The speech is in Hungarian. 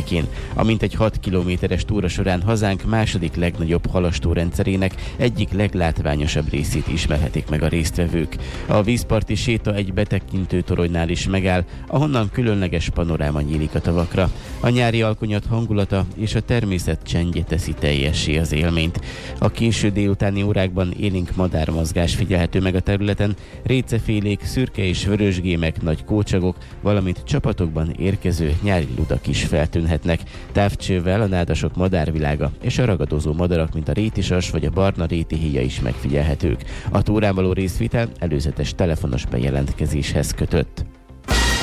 környékén. A mintegy 6 kilométeres túra során hazánk második legnagyobb halastórendszerének egyik leglátványosabb részét ismerhetik meg a résztvevők. A vízparti séta egy betekintő toronynál is megáll, ahonnan különleges panoráma nyílik a tavakra. A nyári alkonyat hangulata és a természet csendje teszi teljessé az élményt. A késő délutáni órákban élénk madármozgás figyelhető meg a területen, récefélék, szürke és vörösgémek, nagy kócsagok, valamint csapatokban érkező nyári ludak is feltűnhetnek. Távcsővel a nádasok madárvilága és a ragadozó madarak, mint a rétisas vagy a barna rétihéja is megfigyelhetők. A túrán való részvétel előzetes telefonos bejelentkezéshez kötött.